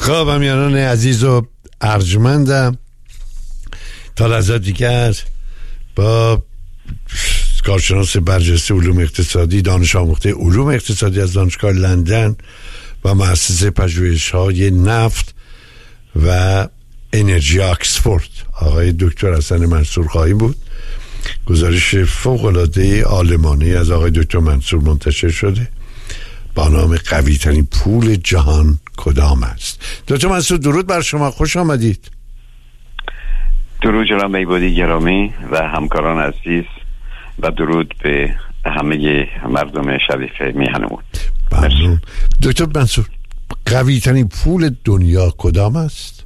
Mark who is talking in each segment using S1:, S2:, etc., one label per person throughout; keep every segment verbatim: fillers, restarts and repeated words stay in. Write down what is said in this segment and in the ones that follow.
S1: خب همیانان عزیز و ارجمندم، تا لحظه دیگر با کارشناس برجسته علوم اقتصادی، دانش آموخته علوم اقتصادی از دانشگاه لندن و مؤسسه پژوهش‌های نفت و انرژی آکسفورد، آقای دکتر حسن منصور خواهیم بود. گزارش فوق‌العاده عالمانه‌ای از آقای دکتر منصور منتشر شده با نام قوی ترین پول جهان کدام است. دکتر منصور درود بر شما، خوش آمدید.
S2: درود جناب میبودی گرامی و همکاران عزیز و درود به همه مردم شریف میهنمون.
S1: ممنون. دکتر منصور، قوی ترین پول دنیا کدام است؟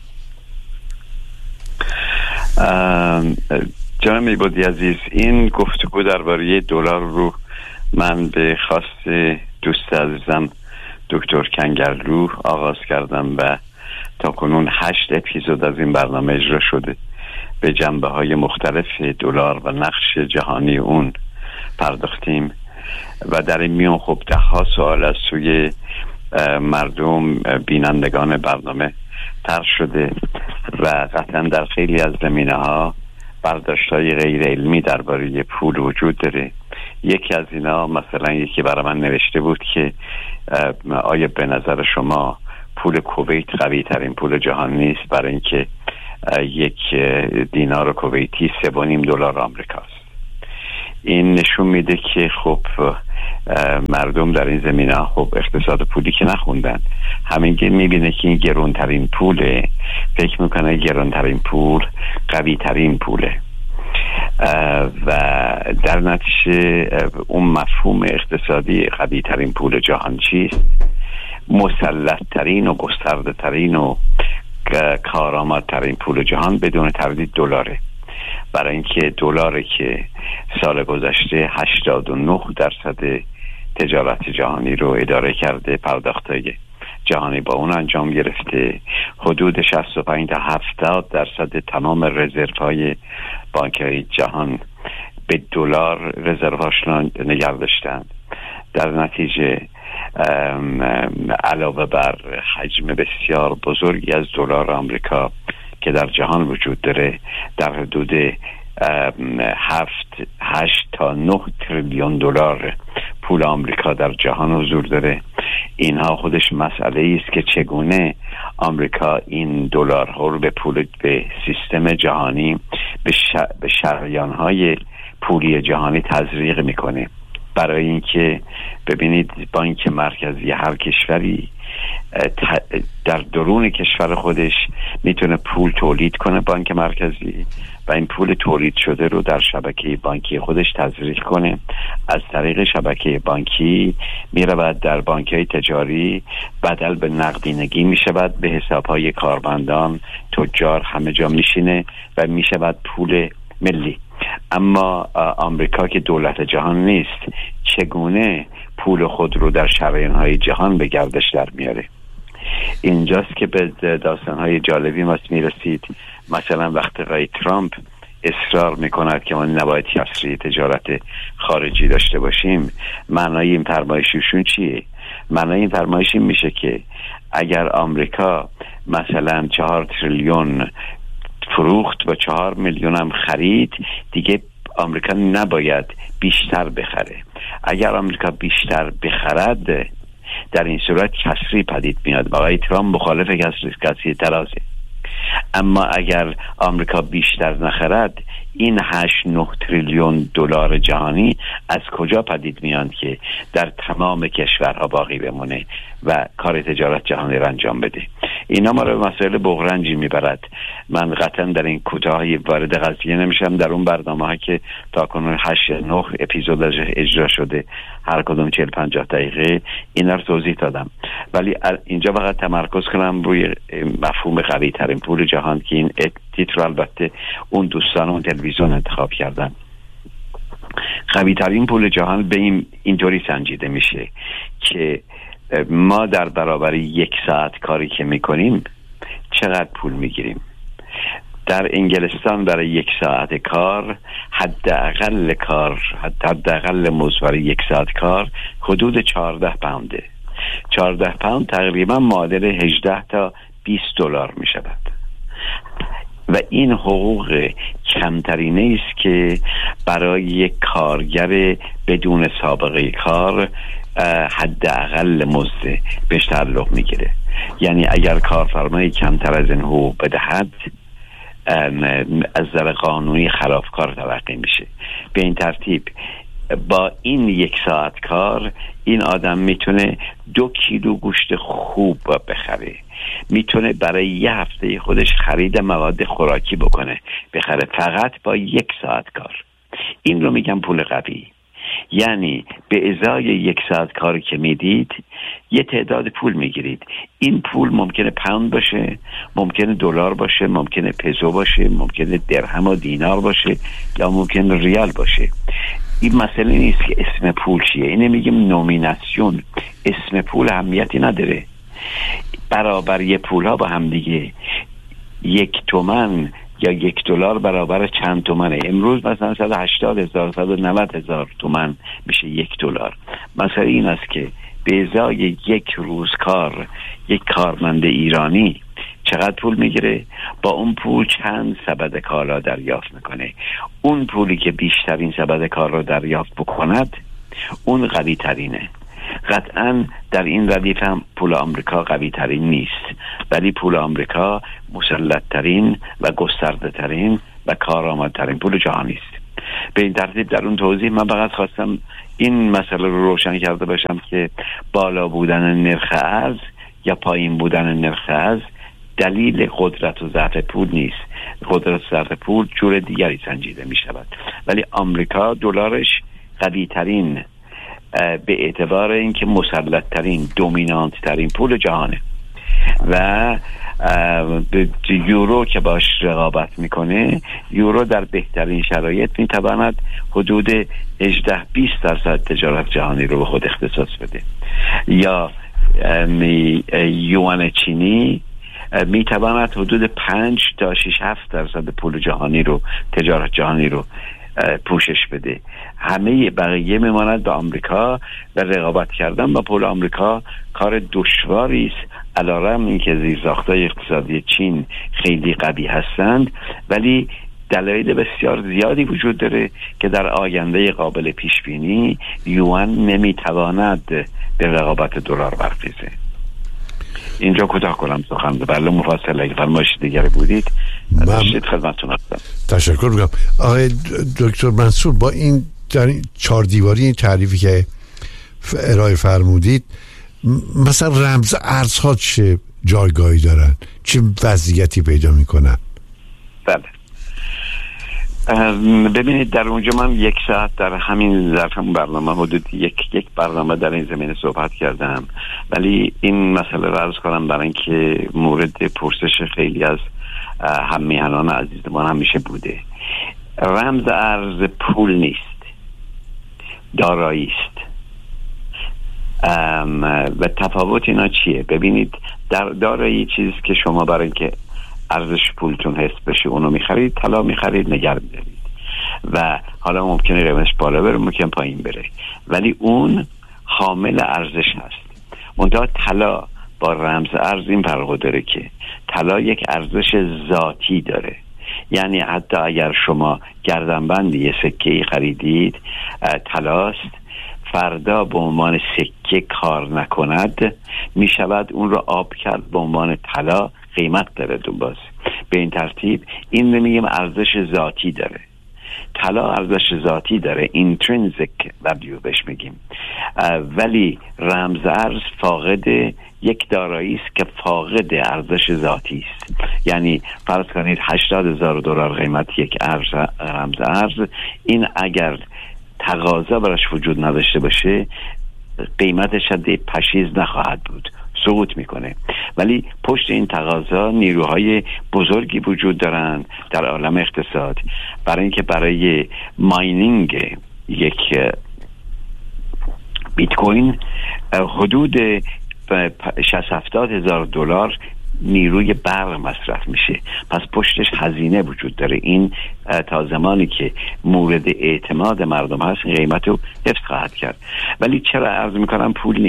S2: جناب میبودی عزیز، این گفتگو درباره دلار رو من به خواست دوست عزیزم دکتر کنگرلو آغاز کردم و تا کنون هشت اپیزود از این برنامه اجرا شده. به جنبه های مختلف دلار و نقش جهانی اون پرداختیم و در این میان خب ده ها سوال از سوی مردم بینندگان برنامه طرح شده و قطعا در خیلی از زمینه ها برداشت های غیر علمی درباره پول وجود داره. یکی از اینا مثلا یکی برای من نوشته بود که آیا به نظر شما پول کویت قوی ترین پول جهان نیست، برای اینکه یک دینار کویتی سه و نیم دلار آمریکاست. این نشون میده که خب مردم در این زمینه خب اقتصاد پولی که نخوندن، همین که میبینه که این گرونترین پوله، فکر میکنه گرونترین پول قوی ترین پوله و در نتیجه اون مفهوم اقتصادی قوی ترین پول جهان چیست؟ مسلط ترین و گسترده ترین و کارآمد ترین پول جهان بدون تردید دلاره، برای اینکه دلاری که سال گذشته هشتاد و نه درصد تجارت جهانی رو اداره کرده، پرداختای جهانی با اون انجام گرفته، حدود شصت و پنج تا هفتاد درصد تمام رزروهای بانک‌های جهان به دلار رزروهاشون نگه داشتند. در نتیجه علاوه بر حجم بسیار بزرگی از دلار آمریکا که در جهان وجود داره، در حدود هفت هشت تا نه تریلیون دلار پول آمریکا در جهان حضور داره. اینها خودش مسئله است که چگونه آمریکا این دلارها رو به پول به سیستم جهانی به, ش... به شریان‌های پولی جهانی تزریق میکنه. برای اینکه ببینید بانک مرکزی هر کشوری در درون کشور خودش میتونه پول تولید کنه، بانک مرکزی، و این پول تولید شده رو در شبکه بانکی خودش تزریق کنه. از طریق شبکه بانکی میرود در بانک‌های تجاری، بدل به نقدینگی میشود به حساب‌های کارمندان، تجار، همه جا میشینه و میشود پول ملی. اما آمریکا که دولت جهان نیست، چگونه پول خود رو در شریان‌های جهان به گردش در میاره؟ اینجاست که به داستان‌های جالبی ما میرسید. مثلا وقتی آقای ترامپ اصرار میکند که ما نباید تسریع تجارت خارجی داشته باشیم، معنای این فرمایششون چیه؟ معنای این فرمایش این میشه که اگر آمریکا مثلا چهار تریلیون فروخت و چهار میلیون هم خرید، دیگه آمریکا نباید بیشتر بخره. اگر آمریکا بیشتر بخرد، در این صورت کسری پدید میاد. آقای ترامپ مخالف کسری ترازه. اما اگر آمریکا بیشتر نخرد، این هشت نه تریلیون دلار جهانی از کجا پدید میاد که در تمام کشورها باقی بمونه و کار تجارت جهانی را انجام بده؟ اینا ما رو به مسائل بغرنجی میبرد. من قطعا در این کوتاهی وارد قضیه نمیشم. در اون برنامه ها که تا کنون هشت نه اپیزود اجرا شده، هر کدوم چهل پنجاه دقیقه، اینا رو توضیح دادم. ولی اینجا فقط تمرکز کنم روی مفهوم قوی ترین پول جهان که این تیتر البته اون دوستان اون تلویزیون انتخاب کردن. قوی ترین پول جهان به این اینطوری سنجیده میشه که ما در برابر یک ساعت کاری که میکنیم چقدر پول میگیریم. در انگلستان برای یک ساعت کار حداقل کار حداقل مزد یک ساعت کار حدود چهارده پونده. چهارده پوند تقریبا معادل هجده تا بیست دلار می شود و این حقوق کمترینه است که برای یک کارگر بدون سابقه کار حداقل مزد بهش تعلق میگیره. یعنی اگر کارفرمای کمتر از این حقوق بدهد از نظر قانونی خلافکار تلقی میشه. به این ترتیب با این یک ساعت کار این آدم میتونه دو کیلو گوشت خوب بخره، میتونه برای یه هفته خودش خرید مواد خوراکی بکنه بخره فقط با یک ساعت کار. این رو میگم پول قوی. یعنی به ازای یک ساعت کاری که میدید یه تعداد پول میگیرید. این پول ممکنه پوند باشه، ممکنه دلار باشه، ممکنه پزو باشه، ممکنه درهم و دینار باشه، یا ممکنه ریال باشه. این مسئله نیست که اسم پول چیه، اینه میگیم نومیناسیون. اسم پول اهمیتی نداره. برابری پول ها با هم دیگه، یک تومن یا یک دلار برابر چند تومنه. امروز مثلا صد و هشتاد هزار صد و نود هزار تومن میشه یک دلار. مسئله این است که به ازای یک روز کار یک کارمند ایرانی چقدر پول میگیره، با اون پول چند سبد کالا دریافت میکنه. اون پولی که بیشترین سبد کالا دریافت بکند اون قوی ترینه. قطعا در این ردیف هم پول آمریکا قوی ترین نیست، ولی پول آمریکا مسلط ترین و گسترده ترین و کارآمدترین پول جهانی است. به این ترتیب در اون توضیح من فقط خواستم این مسئله رو روشن کرده باشم که بالا بودن نرخ ارز یا پایین بودن نرخ ارز دلیل قدرت و ضعف پول نیست. قدرت و ضعف پول جور دیگری سنجیده می شود، ولی آمریکا دلارش قوی ترین به اعتبار اینکه مسلط ترین دومینانت ترین پول جهانه و یورو که باش رقابت میکنه. یورو در بهترین شرایط میتواند حدود هجده بیست درصد تجارت جهانی رو به خود اختصاص بده، یا یوان چینی میتواند حدود پنج تا شش هفت درصد پول جهانی رو تجارت جهانی رو پوشش بده. همه بقیه میماند به آمریکا و رقابت کردن با پول آمریکا کار دشواری است، علیرغم اینکه زیرساخت‌های اقتصادی چین خیلی قوی هستند، ولی دلایل بسیار زیادی وجود داره که در آینده قابل پیش بینی یوان نمیتواند به رقابت دلار برخیزه. اینجا کوتاه کنم سخن، بله مفصل اگه فرمایش دیگری بودید باشید خدمتتون هستم.
S1: تشکر میکنم آقای دکتر منصور. با این در این چهار دیواری این تعریفی که ارائه فرمودید، مثلا رمز ارزها چه جایگاهی دارن، چه وضعیتی پیدا میکنن؟
S2: بله ببینید در اونجا من یک ساعت در همین ظرف برنامه حدود یک یک برنامه در این زمینه صحبت کردم، ولی این مسئله رو عرض کنم برای اینکه مورد پرسش خیلی از هم میهنان عزیزمان همیشه بوده. رمز ارز پول نیست، دارایی است. و تفاوت اینا چیه؟ ببینید در دارایی چیزی که شما برای اینکه ارزش پولتون حس بشه اونو میخرید، طلا میخرید نگه میدارید و حالا ممکنه قیمتش بالا بره ممکن پایین بره، ولی اون حامل ارزش هست. منتها طلا با رمز ارز این فرق داره که طلا یک ارزش ذاتی داره. یعنی حتی اگر شما گردنبند یه سکه‌ای خریدید طلاست، فردا به عنوان سکه کار نکند میشود اون رو آب کرد به عنوان طلا قیمت داره دو باز. به این ترتیب این رو میگیم ارزش ذاتی داره. طلا ارزش ذاتی داره، intrinsic value بهش میگیم، ولی رمز ارز فاقد یک دارایی است که فاقد ارزش ذاتی است. یعنی فرض کنید هشتاد هزار دلار قیمت یک ارز رمز ارز، این اگر تقاضا براش وجود نداشته باشه قیمتش حد پشیز نخواهد بود، سقوط میکنه. ولی پشت این تقاضا نیروهای بزرگی وجود دارند در عالم اقتصاد برای اینکه برای ماینینگ یک بیت کوین حدود شصت هفتاد هزار دلار نیروی برق مصرف میشه. پس پشتش هزینه وجود داره. این تا زمانی که مورد اعتماد مردم هست قیمت رو حفظ خواهد کرد. ولی چرا عرض میکنم پول نیست؟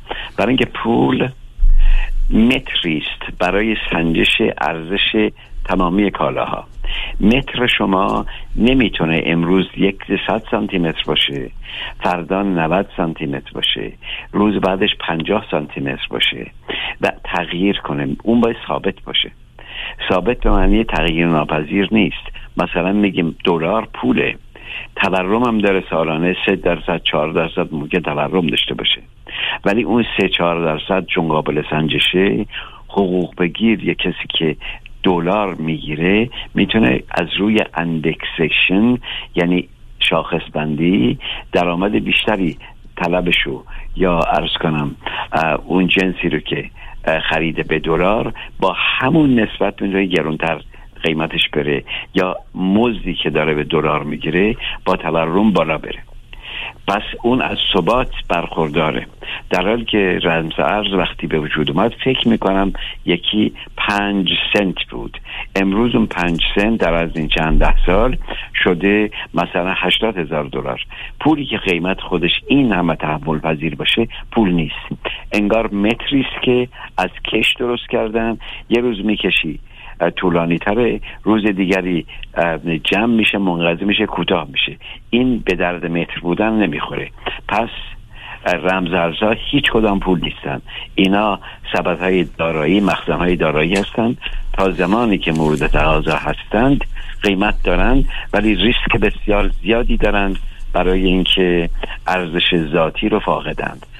S2: برای اینکه پول متری است برای سنجش ارزش تمامی کالاها. متر شما نمیتونه امروز یک صد سانتی متر باشه، فردا نود سانتی متر باشه، روز بعدش پنجاه سانتی متر باشه و تغییر کنه. اون باید ثابت باشه. ثابت به معنی تغییر ناپذیر نیست. مثلا میگیم دلار پوله، تورم هم داره، سالانه سه درصد چهار درصد ممکن تورم داشته باشه، ولی اون سه چهار درصد چون قابل سنجشه، حقوق بگیر یک کسی که دلار میگیره میتونه از روی اندکسیشن یعنی شاخص بندی درآمد بیشتری طلبشو یا عرض کنم اون جنسی رو که خریده به دلار با همون نسبت میتونه گرونتر قیمتش بره، یا مزدی که داره به دلار میگیره با تورم بالا بره. پس اون از ثبات برخورداره. در حالی که رمز ارز وقتی به وجود اومد فکر میکنم یکی پنج سنت بود، امروز اون پنج سنت در از این چند ده سال شده مثلا هشتاد هزار دلار. پولی که قیمت خودش این همه تحمل پذیر باشه پول نیست، انگار متری است که از کش درست کردن، یه روز میکشی طولانی تره، روز دیگری جمع میشه، منقضی میشه، کوتاه میشه. این به درد متر بودن نمیخوره. پس رمز ارزها هیچ کدام پول نیستن، اینا سبدهای دارایی، مخزنهای دارایی هستند. تا زمانی که مورد تقاضا هستند قیمت دارند، ولی ریسک بسیار زیادی دارند برای اینکه ارزش ذاتی رو فاقدند.